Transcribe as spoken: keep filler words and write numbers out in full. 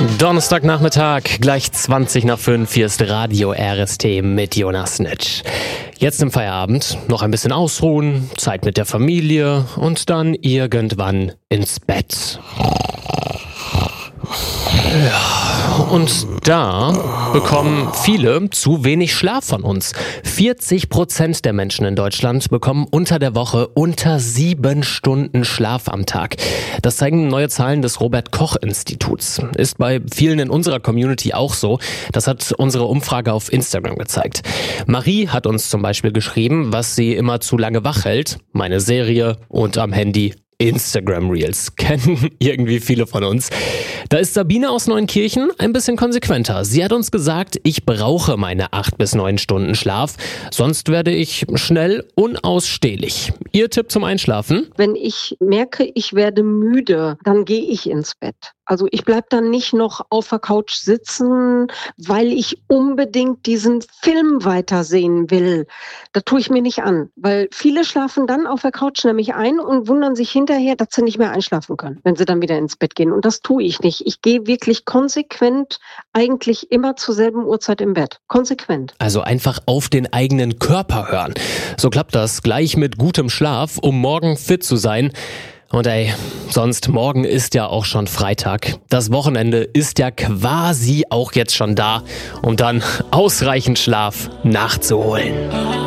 Donnerstagnachmittag, gleich zwanzig nach fünf, hier ist Radio R S T mit Jonas Nitsch. Jetzt im Feierabend noch ein bisschen ausruhen, Zeit mit der Familie und dann irgendwann ins Bett. Ja, und da bekommen viele zu wenig Schlaf von uns. vierzig Prozent der Menschen in Deutschland bekommen unter der Woche unter sieben Stunden Schlaf am Tag. Das zeigen neue Zahlen des Robert-Koch-Instituts. Ist bei vielen in unserer Community auch so. Das hat unsere Umfrage auf Instagram gezeigt. Marie hat uns zum Beispiel geschrieben, was sie immer zu lange wach hält. Meine Serie und am Handy Instagram Reels. Kennen irgendwie viele von uns. Da ist Sabine aus Neunkirchen ein bisschen konsequenter. Sie hat uns gesagt, ich brauche meine acht bis neun Stunden Schlaf, sonst werde ich schnell unausstehlich. Ihr Tipp zum Einschlafen? Wenn ich merke, ich werde müde, dann gehe ich ins Bett. Also ich bleib dann nicht noch auf der Couch sitzen, weil ich unbedingt diesen Film weitersehen will. Da tue ich mir nicht an, weil viele schlafen dann auf der Couch nämlich ein und wundern sich hinterher, dass sie nicht mehr einschlafen können, wenn sie dann wieder ins Bett gehen. Und das tue ich nicht. Ich gehe wirklich konsequent eigentlich immer zur selben Uhrzeit im Bett. Konsequent. Also einfach auf den eigenen Körper hören. So klappt das gleich mit gutem Schlaf, um morgen fit zu sein. Und ey, sonst morgen ist ja auch schon Freitag. Das Wochenende ist ja quasi auch jetzt schon da, um dann ausreichend Schlaf nachzuholen.